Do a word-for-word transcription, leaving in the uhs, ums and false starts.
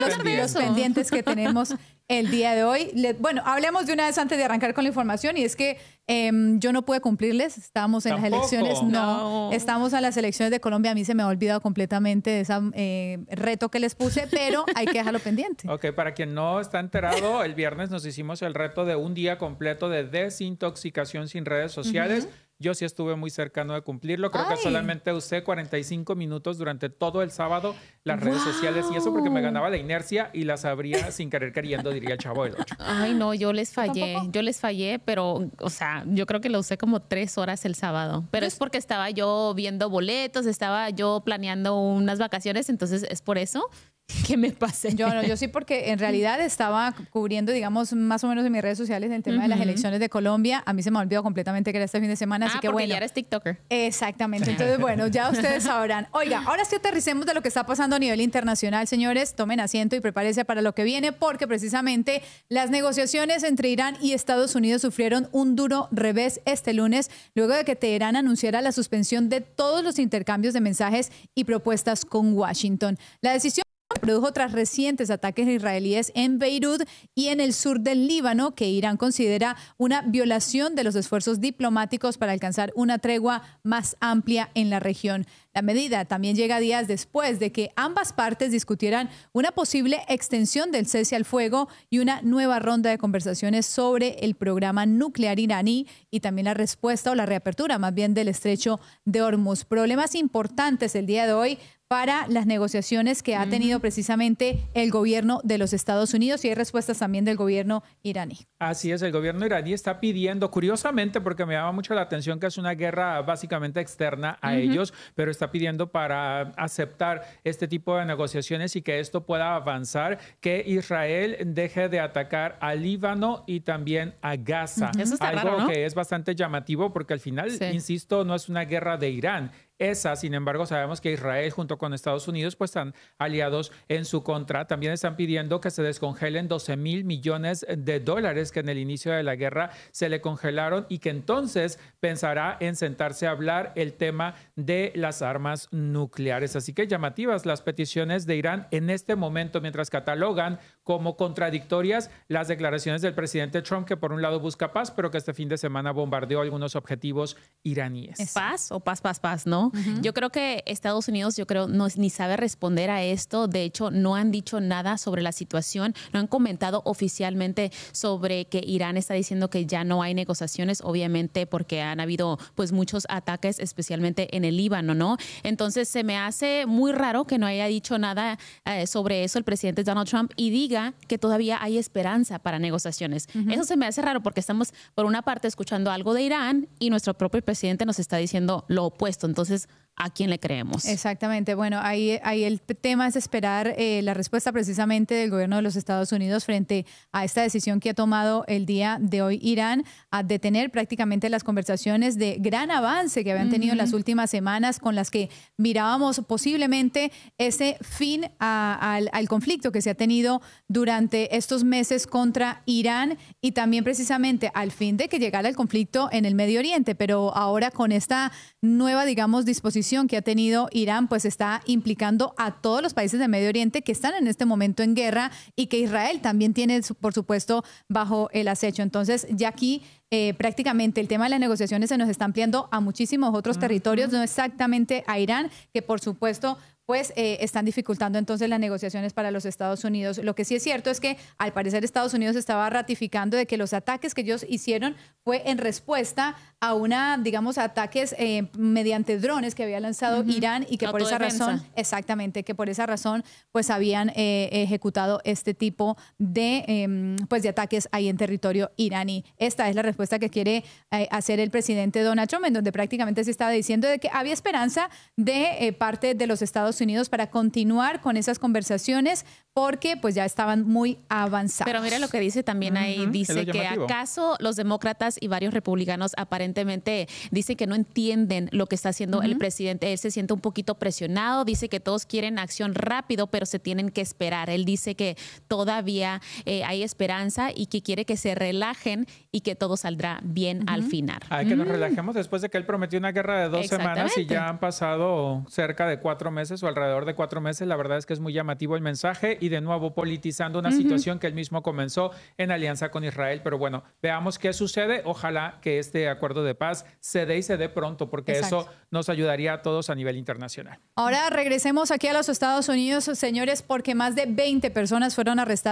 los, los pendientes que tenemos el día de hoy. Le, bueno, hablemos de una vez antes de arrancar con la información y es que eh, yo no pude cumplirles. Estábamos en ¿Tampoco? las elecciones. No, no, estamos en las elecciones de Colombia. A mí se me ha olvidado completamente de ese eh, reto que les puse, pero hay que dejarlo pendiente. Ok, para quien no está enterado, el viernes nos hicimos el reto de un día completo de desintoxicación sin redes sociales. Uh-huh. Yo sí estuve muy cercano de cumplirlo. Creo Ay. que solamente usé cuarenta y cinco minutos durante todo el sábado las wow. redes sociales. Y eso porque me ganaba la inercia y las abría sin querer queriendo, diría el Chavo del Ocho. Ay, no, yo les fallé. Yo les fallé, pero, o sea, yo creo que lo usé como tres horas el sábado. Pero es porque estaba yo viendo boletos, estaba yo planeando unas vacaciones, entonces es por eso que me pasé. Yo no, yo sí, porque en realidad estaba cubriendo, digamos, más o menos en mis redes sociales el tema uh-huh. de las elecciones de Colombia. A mí se me olvidó completamente que era este fin de semana, así ah, que porque bueno. ya eres TikToker. Exactamente. Entonces, bueno, ya ustedes sabrán. Oiga, ahora sí aterricemos de lo que está pasando a nivel internacional, señores. Tomen asiento y prepárense para lo que viene, porque precisamente las negociaciones entre Irán y Estados Unidos sufrieron un duro revés este lunes, luego de que Teherán anunciara la suspensión de todos los intercambios de mensajes y propuestas con Washington. La decisión produjo tras recientes ataques israelíes en Beirut y en el sur del Líbano, que Irán considera una violación de los esfuerzos diplomáticos para alcanzar una tregua más amplia en la región. La medida también llega días después de que ambas partes discutieran una posible extensión del cese al fuego y una nueva ronda de conversaciones sobre el programa nuclear iraní y también la respuesta o la reapertura más bien del estrecho de Hormuz. Problemas importantes el día de hoy para las negociaciones que ha tenido precisamente el gobierno de los Estados Unidos y hay respuestas también del gobierno iraní. Así es, el gobierno iraní está pidiendo, curiosamente, porque me llama mucho la atención que es una guerra básicamente externa a uh-huh. ellos, pero está pidiendo para aceptar este tipo de negociaciones y que esto pueda avanzar, que Israel deje de atacar a Líbano y también a Gaza. Uh-huh. Eso está Algo raro, ¿no? que es bastante llamativo porque al final, sí. insisto, no es una guerra de Irán. Esa, sin embargo, sabemos que Israel junto con Estados Unidos pues están aliados en su contra. También están pidiendo que se descongelen doce mil millones de dólares que en el inicio de la guerra se le congelaron y que entonces pensará en sentarse a hablar el tema de las armas nucleares. Así que llamativas las peticiones de Irán en este momento, mientras catalogan como contradictorias las declaraciones del presidente Trump, que por un lado busca paz, pero que este fin de semana bombardeó algunos objetivos iraníes. ¿Es paz o paz, paz, paz, no? Uh-huh. Yo creo que Estados Unidos, yo creo, no, ni sabe responder a esto. De hecho, no han dicho nada sobre la situación. No han comentado oficialmente sobre que Irán está diciendo que ya no hay negociaciones, obviamente porque han habido pues muchos ataques, especialmente en el Líbano, ¿no? Entonces, se me hace muy raro que no haya dicho nada eh, sobre eso el presidente Donald Trump y diga que todavía hay esperanza para negociaciones. Uh-huh. Eso se me hace raro porque estamos, por una parte, escuchando algo de Irán y nuestro propio presidente nos está diciendo lo opuesto. Entonces, ¿a quién le creemos? Exactamente. Bueno, ahí, ahí el tema es esperar eh, la respuesta precisamente del gobierno de los Estados Unidos frente a esta decisión que ha tomado el día de hoy Irán a detener prácticamente las conversaciones de gran avance que habían tenido uh-huh. en las últimas semanas con las que mirábamos posiblemente ese fin a, al, al conflicto que se ha tenido durante estos meses contra Irán y también precisamente al fin de que llegara el conflicto en el Medio Oriente. Pero ahora con esta nueva, digamos, disposición que ha tenido Irán, pues está implicando a todos los países del Medio Oriente que están en este momento en guerra y que Israel también tiene, por supuesto, bajo el acecho. Entonces, ya aquí eh, prácticamente el tema de las negociaciones se nos está ampliando a muchísimos otros uh-huh. territorios, no exactamente a Irán, que por supuesto pues eh, están dificultando entonces las negociaciones para los Estados Unidos. Lo que sí es cierto es que al parecer Estados Unidos estaba ratificando de que los ataques que ellos hicieron fue en respuesta a una, digamos, ataques eh, mediante drones que había lanzado uh-huh. Irán y que por esa razón, exactamente, que por esa razón pues habían eh, ejecutado este tipo de, eh, pues, de ataques ahí en territorio iraní. Esta es la respuesta que quiere eh, hacer el presidente Donald Trump, en donde prácticamente se estaba diciendo de que había esperanza de eh, parte de los Estados Unidos para continuar con esas conversaciones porque pues ya estaban muy avanzadas. Pero mira lo que dice también ahí, uh-huh. dice que acaso los demócratas y varios republicanos aparentemente dicen que no entienden lo que está haciendo uh-huh. el presidente. Él se siente un poquito presionado, dice que todos quieren acción rápido, pero se tienen que esperar. Él dice que todavía eh, hay esperanza y que quiere que se relajen y que todo saldrá bien uh-huh. al final. Hay que nos relajemos después de que él prometió una guerra de dos semanas y ya han pasado cerca de cuatro meses o alrededor de cuatro meses. La verdad es que es muy llamativo el mensaje y de nuevo politizando una uh-huh. situación que él mismo comenzó en alianza con Israel. Pero bueno, veamos qué sucede. Ojalá que este acuerdo de paz se dé y se dé pronto, porque Exacto. eso nos ayudaría a todos a nivel internacional. Ahora regresemos aquí a los Estados Unidos, señores, porque más de veinte personas fueron arrestadas